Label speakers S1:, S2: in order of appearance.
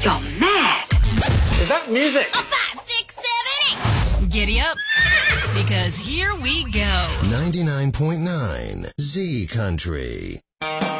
S1: You're mad.
S2: Is that music?
S3: A 5, 6, 7, 8. Giddy up, because here we go.
S4: 99.9 Z Country.